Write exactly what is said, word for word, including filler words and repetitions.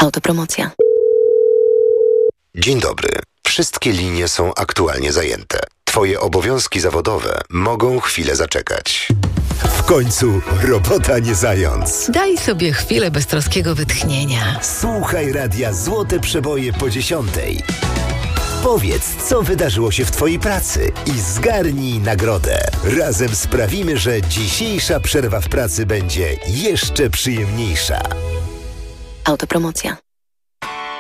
Autopromocja. Dzień dobry. Wszystkie linie są aktualnie zajęte. Twoje obowiązki zawodowe mogą chwilę zaczekać. W końcu robota nie zając. Daj sobie chwilę beztroskiego wytchnienia. Słuchaj radia Złote Przeboje po dziesiątej. Powiedz, co wydarzyło się w twojej pracy i zgarnij nagrodę. Razem sprawimy, że dzisiejsza przerwa w pracy będzie jeszcze przyjemniejsza. Autopromocja.